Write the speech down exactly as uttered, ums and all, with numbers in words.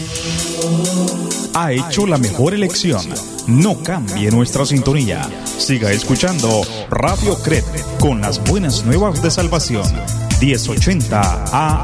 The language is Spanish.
Ha hecho la mejor elección. No cambie nuestra sintonía. Siga escuchando Radio C R E P con las buenas nuevas de salvación. diez ochenta A